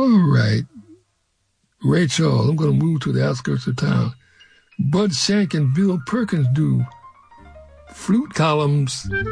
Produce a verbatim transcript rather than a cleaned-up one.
All right. Rachel, I'm going to move to the outskirts of town. Bud Shank and Bill Perkins do flute columns